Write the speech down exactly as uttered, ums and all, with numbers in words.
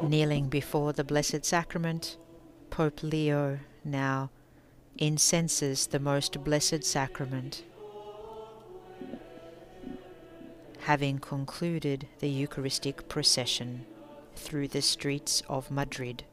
Kneeling before the Blessed Sacrament, Pope Leo now incenses the Most Blessed Sacrament. Having concluded the Eucharistic procession through the streets of Madrid,